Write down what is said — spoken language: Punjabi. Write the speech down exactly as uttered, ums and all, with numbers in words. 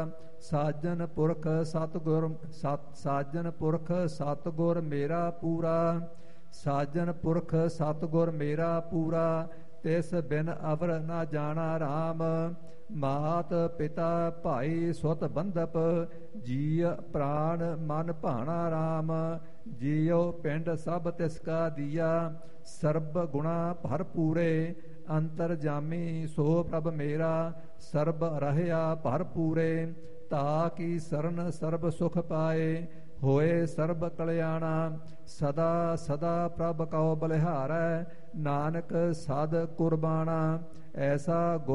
ਸਾਜਨ ਪੁਰਖ ਸਤਿਗੁਰ ਸਤ ਸਾਜਨ ਪੁਰਖ ਸਤਿਗੁਰ ਮੇਰਾ ਪੂਰਾ। ਸਾਜਨ ਪੁਰਖ ਸਤਿਗੁਰ ਮੇਰਾ ਪੂਰਾ। ਤਿਸ ਬਿਨ ਅਵਰ ਨਾ ਜਾਣਾ ਰਾਮ। ਮਾਤ ਪਿਤਾ ਭਾਈ ਸੁਤ ਬੰਧਪ। ਜੀਅ ਪ੍ਰਾਣ ਮਨ ਭਾਣਾ ਰਾਮ। ਜੀਉ ਪਿੰਡ ਸਭ ਤਿਸ ਕਾ ਦੀਆ। ਸਰਬ ਗੁਣਾ ਭਰਪੂਰੇ। ਅੰਤਰ ਜਾਮੀ ਸੋ ਪ੍ਰਭ ਮੇਰਾ। ਸਰਬ ਰਹਿਆ ਭਰਪੂਰੇ। ਤਾ ਕੀ ਸਰਨ ਸਰਬ ਸੁਖ ਪਾਏ। ਹੋਏ ਸਰਬ ਕਲਿਆਣਾ। ਸਦਾ ਸਦਾ ਪ੍ਰਭ ਕਉ ਬਲਿਹਾਰੈ। ਨਾਨਕ ਸਦ ਕੁਰਬਾਨਾ। ਐਸਾ